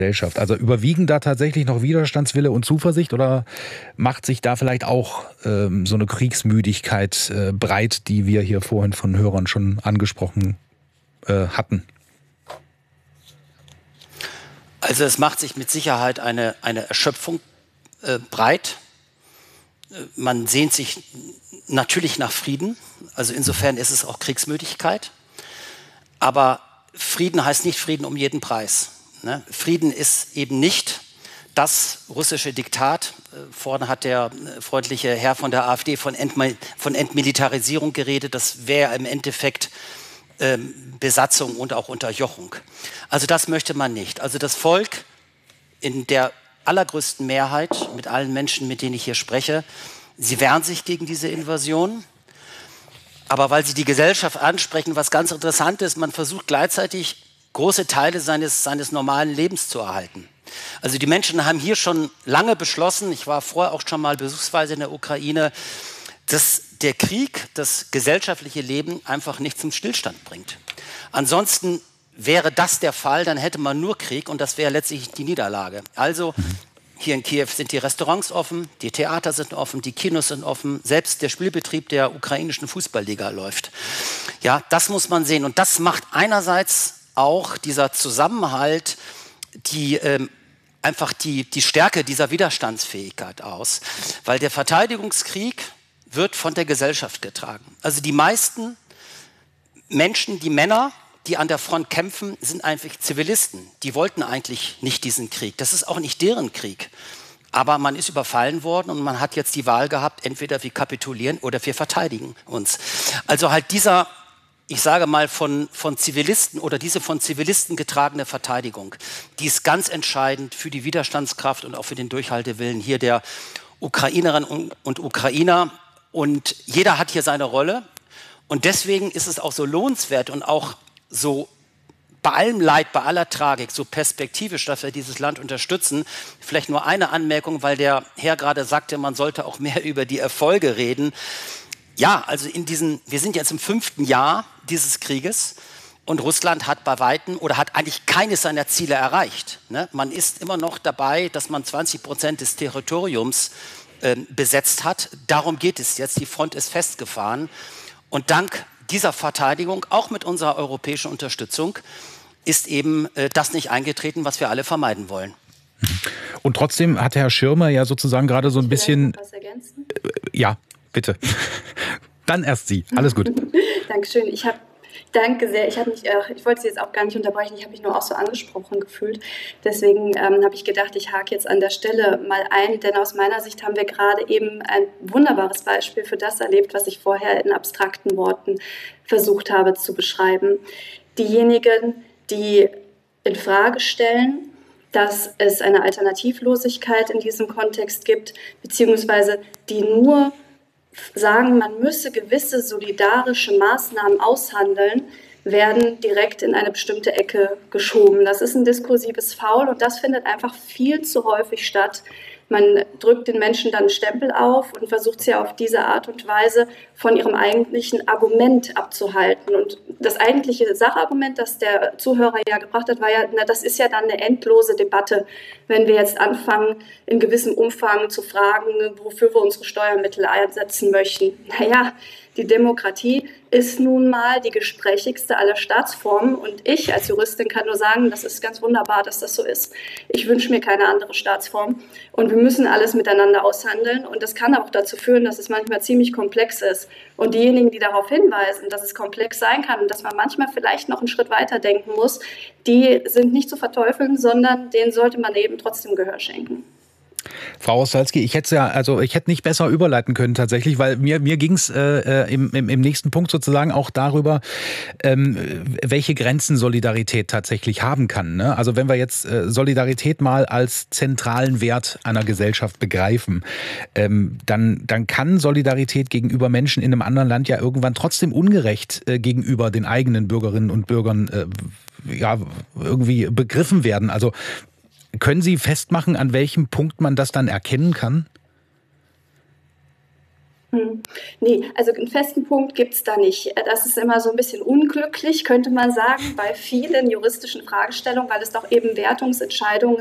Gesellschaft. Also überwiegen da tatsächlich noch Widerstandswille und Zuversicht oder macht sich da vielleicht auch so eine Kriegsmüdigkeit breit, die wir hier vorhin von Hörern schon angesprochen hatten? Also es macht sich mit Sicherheit eine Erschöpfung breit. Man sehnt sich natürlich nach Frieden. Also insofern ist es auch Kriegsmüdigkeit. Aber Frieden heißt nicht Frieden um jeden Preis. Ne? Frieden ist eben nicht das russische Diktat. Vorhin hat der freundliche Herr von der AfD von Entmilitarisierung geredet. Das wäre im Endeffekt Besatzung und auch Unterjochung. Also das möchte man nicht. Also das Volk in der allergrößten Mehrheit, mit allen Menschen, mit denen ich hier spreche, sie wehren sich gegen diese Invasion. Aber weil Sie die Gesellschaft ansprechen, was ganz interessant ist, man versucht gleichzeitig große Teile seines normalen Lebens zu erhalten. Also die Menschen haben hier schon lange beschlossen, ich war vorher auch schon mal besuchsweise in der Ukraine, dass der Krieg das gesellschaftliche Leben einfach nicht zum Stillstand bringt. Ansonsten wäre das der Fall, dann hätte man nur Krieg und das wäre letztlich die Niederlage. Also hier in Kiew sind die Restaurants offen, die Theater sind offen, die Kinos sind offen, selbst der Spielbetrieb der ukrainischen Fußballliga läuft. Ja, das muss man sehen und das macht einerseits auch dieser Zusammenhalt, einfach die Stärke dieser Widerstandsfähigkeit aus, weil der Verteidigungskrieg wird von der Gesellschaft getragen. Also die meisten Menschen, die Männer, die an der Front kämpfen, sind eigentlich Zivilisten. Die wollten eigentlich nicht diesen Krieg. Das ist auch nicht deren Krieg. Aber man ist überfallen worden und man hat jetzt die Wahl gehabt, entweder wir kapitulieren oder wir verteidigen uns. Also halt dieser, ich sage mal, von Zivilisten oder diese von Zivilisten getragene Verteidigung, die ist ganz entscheidend für die Widerstandskraft und auch für den Durchhaltewillen hier der Ukrainerinnen und Ukrainer. Und jeder hat hier seine Rolle. Und deswegen ist es auch so lohnenswert und auch so bei allem Leid, bei aller Tragik, so perspektivisch, dass wir dieses Land unterstützen. Vielleicht nur eine Anmerkung, weil der Herr gerade sagte, man sollte auch mehr über die Erfolge reden. Ja, also wir sind jetzt im 5. Jahr dieses Krieges und Russland hat bei Weitem oder hat eigentlich keines seiner Ziele erreicht. Ne? Man ist immer noch dabei, dass man 20% des Territoriums besetzt hat. Darum geht es jetzt. Die Front ist festgefahren. Und dank dieser Verteidigung, auch mit unserer europäischen Unterstützung, ist eben das nicht eingetreten, was wir alle vermeiden wollen. Und trotzdem hat Herr Schirmer ja sozusagen gerade so ein bisschen... Was ergänzen? Ja, bitte. Dann erst Sie. Alles gut. Dankeschön. Danke sehr. Ich wollte Sie jetzt auch gar nicht unterbrechen. Ich habe mich nur auch so angesprochen gefühlt. Deswegen habe ich gedacht, ich hake jetzt an der Stelle mal ein. Denn aus meiner Sicht haben wir gerade eben ein wunderbares Beispiel für das erlebt, was ich vorher in abstrakten Worten versucht habe zu beschreiben. Diejenigen, die in Frage stellen, dass es eine Alternativlosigkeit in diesem Kontext gibt, beziehungsweise die nur sagen, man müsse gewisse solidarische Maßnahmen aushandeln, werden direkt in eine bestimmte Ecke geschoben. Das ist ein diskursives Foul und das findet einfach viel zu häufig statt. Man drückt den Menschen dann einen Stempel auf und versucht sie auf diese Art und Weise von ihrem eigentlichen Argument abzuhalten. Und das eigentliche Sachargument, das der Zuhörer ja gebracht hat, war ja, das ist ja dann eine endlose Debatte, wenn wir jetzt anfangen, in gewissem Umfang zu fragen, wofür wir unsere Steuermittel einsetzen möchten. Naja, die Demokratie ist nun mal die gesprächigste aller Staatsformen und ich als Juristin kann nur sagen, das ist ganz wunderbar, dass das so ist. Ich wünsche mir keine andere Staatsform und wir müssen alles miteinander aushandeln und das kann auch dazu führen, dass es manchmal ziemlich komplex ist. Und diejenigen, die darauf hinweisen, dass es komplex sein kann und dass man manchmal vielleicht noch einen Schritt weiter denken muss, die sind nicht zu verteufeln, sondern denen sollte man eben trotzdem Gehör schenken. Frau Ostalski, ich hätte nicht besser überleiten können tatsächlich, weil mir ging es im nächsten Punkt sozusagen auch darüber, welche Grenzen Solidarität tatsächlich haben kann. Ne? Also wenn wir jetzt Solidarität mal als zentralen Wert einer Gesellschaft begreifen, dann kann Solidarität gegenüber Menschen in einem anderen Land ja irgendwann trotzdem ungerecht gegenüber den eigenen Bürgerinnen und Bürgern irgendwie begriffen werden. Also können Sie festmachen, an welchem Punkt man das dann erkennen kann? Nee, also einen festen Punkt gibt es da nicht. Das ist immer so ein bisschen unglücklich, könnte man sagen, bei vielen juristischen Fragestellungen, weil es doch eben Wertungsentscheidungen